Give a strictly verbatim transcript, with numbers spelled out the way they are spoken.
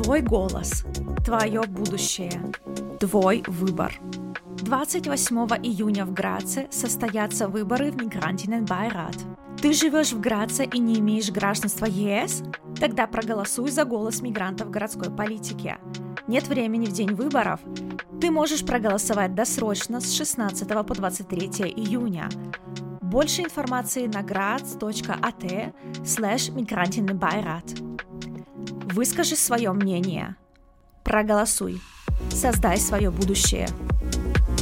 Твой голос, твое будущее, твой выбор. двадцать восьмого июня в Граце состоятся выборы в Migrantinnenbeirat. Ты живешь в Граце и не имеешь гражданства ЕС? Тогда проголосуй за голос мигрантов в городской политике. Нет времени в день выборов? Ты можешь проголосовать досрочно с шестнадцатого по двадцать третье июня. Больше информации на graz.at слэш Migrantinnenbeirat. Выскажи свое мнение. Проголосуй. Создай свое будущее.